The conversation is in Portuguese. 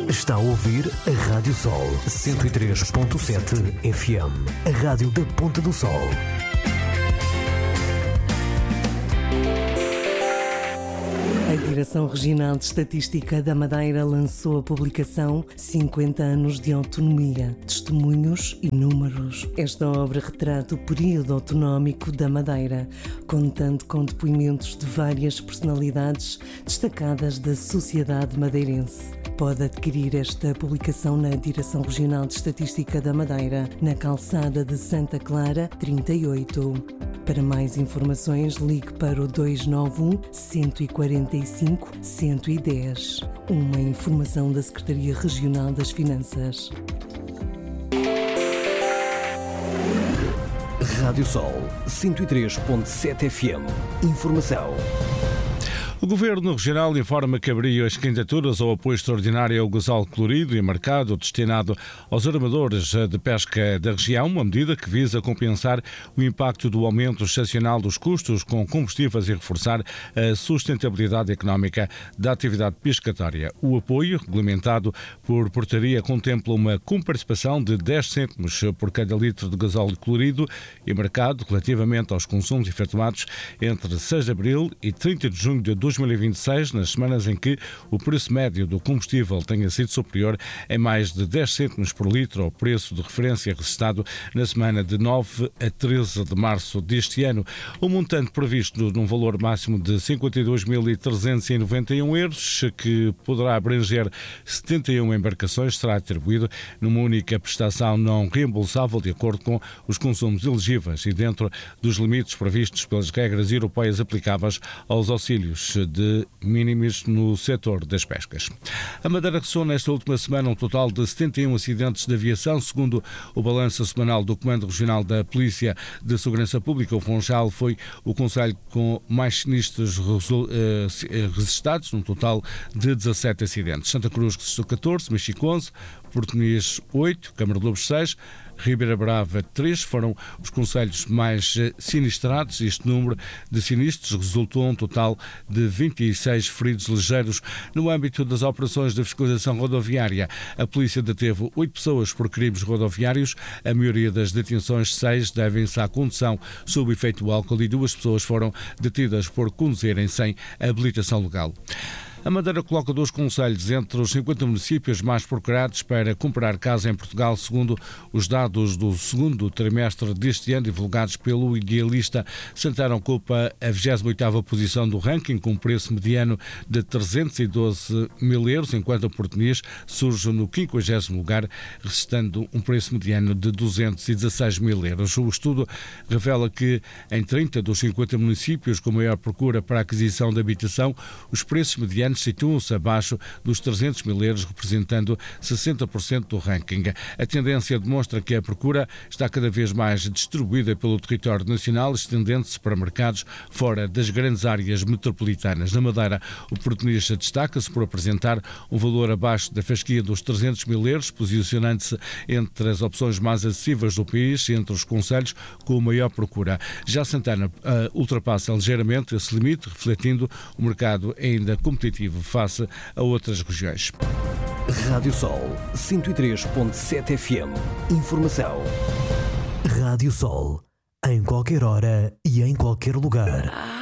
Está a ouvir a Rádio Sol 103.7 FM, a rádio da Ponta do Sol. A Direção Regional de Estatística da Madeira lançou a publicação 50 anos de autonomia, testemunhos e números. Esta obra retrata o período autonómico da Madeira, contando com depoimentos de várias personalidades destacadas da sociedade madeirense. Pode adquirir esta publicação na Direção Regional de Estatística da Madeira, na calçada de Santa Clara, 38. Para mais informações, ligue para o 291 145 110. Uma informação da Secretaria Regional das Finanças. Rádio Sol 103.7 FM. Informação. O Governo Regional informa que abriu as candidaturas ao apoio extraordinário ao gasóleo colorido e marcado destinado aos armadores de pesca da região, uma medida que visa compensar o impacto do aumento excepcional dos custos com combustíveis e reforçar a sustentabilidade económica da atividade pescatória. O apoio, regulamentado por portaria, contempla uma comparticipação de 10 cêntimos por cada litro de gasóleo colorido e marcado relativamente aos consumos efetuados entre 6 de abril e 30 de junho de 2026, nas semanas em que o preço médio do combustível tenha sido superior em mais de 10 cêntimos por litro ao preço de referência registrado na semana de 9 a 13 de março deste ano. O montante previsto num valor máximo de 52.391 euros, que poderá abranger 71 embarcações, será atribuído numa única prestação não reembolsável de acordo com os consumos elegíveis e dentro dos limites previstos pelas regras europeias aplicáveis aos auxílios de mínimos no setor das pescas. A Madeira registrou nesta última semana um total de 71 acidentes de aviação, segundo o balanço semanal do Comando Regional da Polícia de Segurança Pública. O Funchal foi o concelho com mais sinistros registrados, num total de 17 acidentes. Santa Cruz registrou 14, Mexico 11, Porto Muniz 8, Câmara de Lobos 6, Ribeira Brava 3 foram os concelhos mais sinistrados. Este número de sinistros resultou um total de 26 feridos ligeiros. No âmbito das operações de fiscalização rodoviária, a polícia deteve 8 pessoas por crimes rodoviários. A maioria das detenções, 6, devem-se à condução sob efeito do álcool e 2 pessoas foram detidas por conduzirem sem habilitação legal. A Madeira coloca 2 concelhos entre os 50 municípios mais procurados para comprar casa em Portugal, segundo os dados do segundo trimestre deste ano, divulgados pelo Idealista. Santana ocupa a 28ª posição do ranking, com um preço mediano de 312 mil euros, enquanto o Porto Muniz surge no 50º lugar, registrando um preço mediano de 216 mil euros. O estudo revela que em 30 dos 50 municípios com maior procura para a aquisição de habitação, os preços medianos situam-se abaixo dos 300 mil euros, representando 60% do ranking. A tendência demonstra que a procura está cada vez mais distribuída pelo território nacional, estendendo-se para mercados fora das grandes áreas metropolitanas. Na Madeira, o Porto Muniz destaca-se por apresentar um valor abaixo da fasquia dos 300 mil euros, posicionando-se entre as opções mais acessíveis do país e entre os concelhos com maior procura. Já Santana ultrapassa ligeiramente esse limite, refletindo o mercado ainda competitivo face a outras regiões. Rádio Sol 103.7 FM. Informação. Rádio Sol, em qualquer hora e em qualquer lugar.